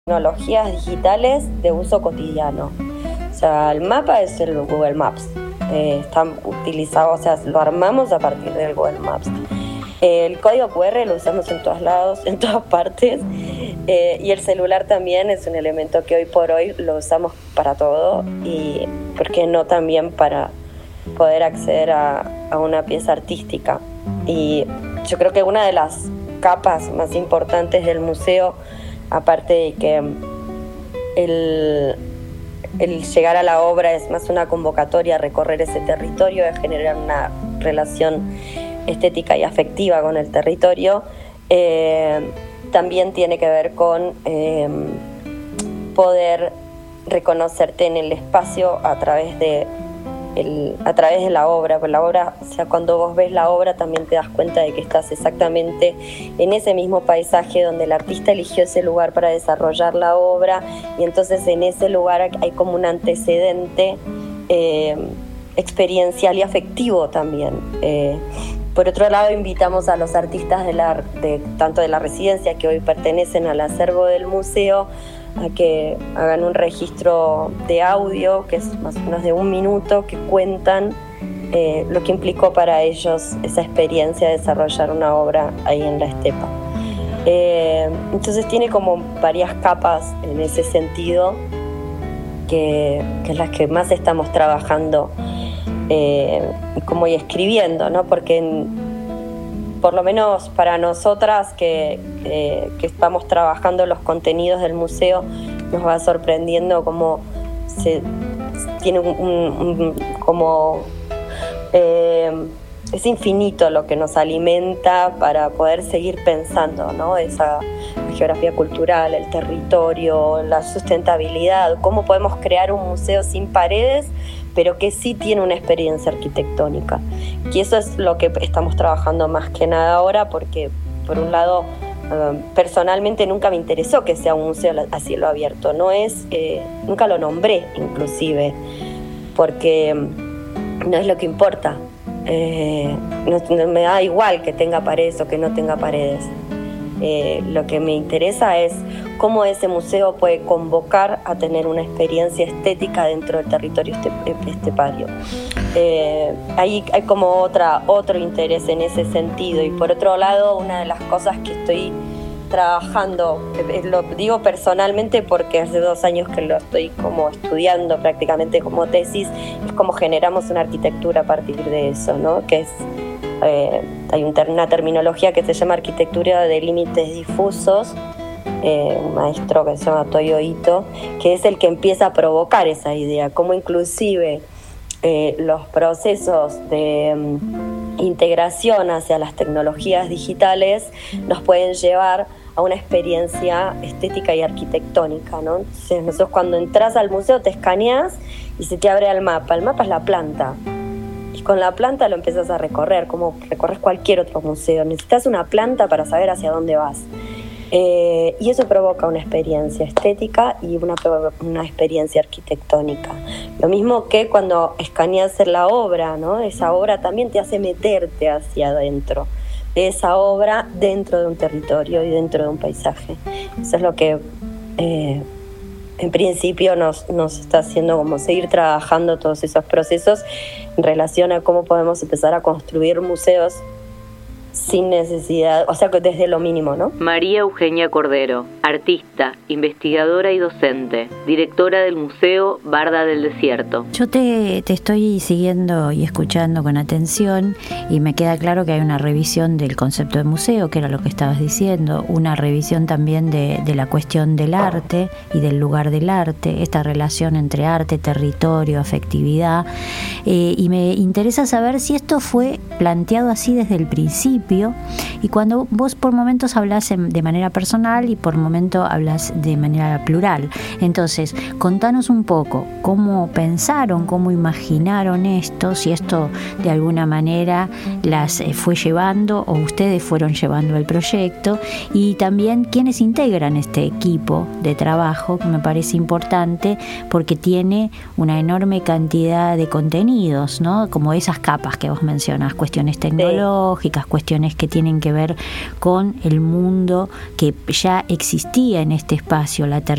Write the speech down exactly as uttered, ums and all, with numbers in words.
tecnologías digitales de uso cotidiano. O sea, el mapa es el Google Maps. Eh, está utilizado, o sea, lo armamos a partir del Google Maps. Eh, el código cu erre lo usamos en todos lados, en todas partes. Eh, y el celular también es un elemento que hoy por hoy lo usamos para todo. Y, ¿por qué no también para poder acceder a, a una pieza artística? Y yo creo que una de las capas más importantes del museo, aparte de que el, el llegar a la obra es más una convocatoria a recorrer ese territorio, a generar una relación estética y afectiva con el territorio, eh, también tiene que ver con eh, poder reconocerte en el espacio a través de El, a través de la obra, pues la obra, o sea, cuando vos ves la obra también te das cuenta de que estás exactamente en ese mismo paisaje donde el artista eligió ese lugar para desarrollar la obra, y entonces en ese lugar hay como un antecedente eh, experiencial y afectivo también. Eh, por otro lado, invitamos a los artistas de la, de, tanto de la residencia, que hoy pertenecen al acervo del museo, a que hagan un registro de audio, que es más o menos de un minuto, que cuentan eh, lo que implicó para ellos esa experiencia de desarrollar una obra ahí en la estepa. Eh, entonces tiene como varias capas en ese sentido, que, que es las que más estamos trabajando eh, como y escribiendo, ¿no? Porque en, por lo menos para nosotras que, que, que estamos trabajando los contenidos del museo, nos va sorprendiendo cómo se tiene un, un, un como eh, es infinito lo que nos alimenta para poder seguir pensando, ¿no? Esa la geografía cultural, el territorio, la sustentabilidad, cómo podemos crear un museo sin paredes, pero que sí tiene una experiencia arquitectónica. Y eso es lo que estamos trabajando más que nada ahora, porque por un lado, eh, personalmente nunca me interesó que sea un museo a cielo abierto. No es, eh, nunca lo nombré inclusive, porque no es lo que importa. Eh, no, no me da igual que tenga paredes o que no tenga paredes. Eh, lo que me interesa es cómo ese museo puede convocar a tener una experiencia estética dentro del territorio estepario. Eh, hay, hay como otra, otro interés en ese sentido. Y por otro lado, una de las cosas que estoy trabajando, lo digo personalmente porque hace dos años que lo estoy como estudiando prácticamente como tesis, es cómo generamos una arquitectura a partir de eso, ¿no? Que es Eh, hay un, una terminología que se llama arquitectura de límites difusos, eh, un maestro que se llama Toyo Ito, que es el que empieza a provocar esa idea, cómo inclusive eh, los procesos de um, integración hacia las tecnologías digitales nos pueden llevar a una experiencia estética y arquitectónica, ¿no? Entonces nosotros cuando entras al museo te escaneas y se te abre el mapa, el mapa es la planta. Y con la planta lo empiezas a recorrer, como recorres cualquier otro museo. Necesitas una planta para saber hacia dónde vas. Eh, y eso provoca una experiencia estética y una, una experiencia arquitectónica. Lo mismo que cuando escaneas la obra, ¿no? Esa obra también te hace meterte hacia adentro de esa obra, dentro de un territorio y dentro de un paisaje. Eso es lo que... Eh, en principio nos, nos está haciendo como seguir trabajando todos esos procesos en relación a cómo podemos empezar a construir museos sin necesidad, o sea, desde lo mínimo, ¿no? María Eugenia Cordero, artista, investigadora y docente, directora del Museo Barda del Desierto. Yo te, te estoy siguiendo y escuchando con atención y me queda claro que hay una revisión del concepto de museo, que era lo que estabas diciendo, una revisión también de, de la cuestión del arte y del lugar del arte, esta relación entre arte, territorio, afectividad, eh, y me interesa saber si esto fue planteado así desde el principio. Y cuando vos por momentos hablas de manera personal y por momentos hablas de manera plural, entonces contanos un poco cómo pensaron, cómo imaginaron esto, si esto de alguna manera las fue llevando o ustedes fueron llevando el proyecto, y también quiénes integran este equipo de trabajo, que me parece importante porque tiene una enorme cantidad de contenidos, ¿no? Como esas capas que vos mencionas, cuestiones tecnológicas, cuestiones que tienen que ver con el mundo que ya existía en este espacio, la